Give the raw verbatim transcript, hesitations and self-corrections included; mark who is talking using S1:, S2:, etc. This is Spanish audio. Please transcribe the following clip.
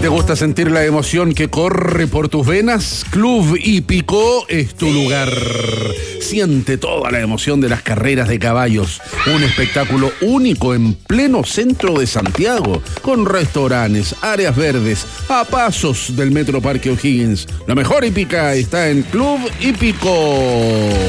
S1: te gusta sentir la emoción que corre por tus venas, Club Hípico es tu lugar. Siente toda la emoción de las carreras de caballos. Un espectáculo único en pleno centro de Santiago, con restaurantes, áreas verdes, a pasos del Metro Parque O'Higgins. La mejor hípica está en Club Hípico.